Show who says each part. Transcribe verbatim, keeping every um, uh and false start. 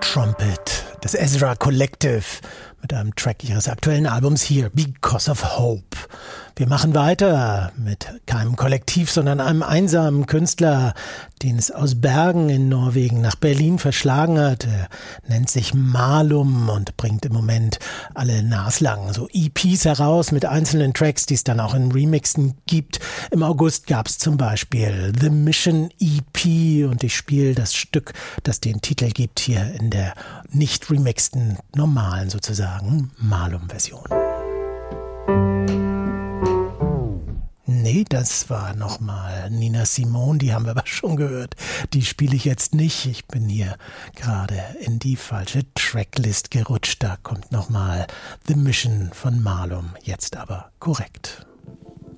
Speaker 1: Trumpet, das Ezra Collective, mit einem Track ihres aktuellen Albums hier, Because of Hope. Wir machen weiter mit keinem Kollektiv, sondern einem einsamen Künstler, den es aus Bergen in Norwegen nach Berlin verschlagen hat. Er nennt sich Malum und bringt im Moment alle naslang so E Ps heraus mit einzelnen Tracks, die es dann auch in Remixen gibt. Im August gab es zum Beispiel The Mission E P und ich spiele das Stück, das den Titel gibt, hier in der nicht remixten, normalen sozusagen Malum-Version. Nee, das war nochmal Nina Simone, die haben wir aber schon gehört. Die spiele ich jetzt nicht. Ich bin hier gerade in die falsche Tracklist gerutscht. Da kommt nochmal The Mission von Malum, jetzt aber korrekt.